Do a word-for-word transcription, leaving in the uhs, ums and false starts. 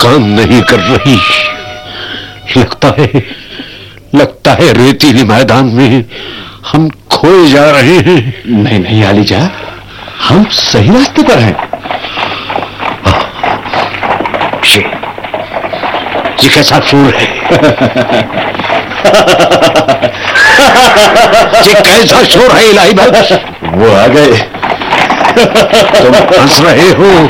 काम नहीं कर रही। लगता है लगता है रेतीली मैदान में हम खोए जा रहे हैं। नहीं नहीं आलीजा, हम सही रास्ते पर हैं। ये ये कैसा शोर है? ये कैसा शोर है इलाही बख्श? वो आ गए। तुम हंस रहे हो?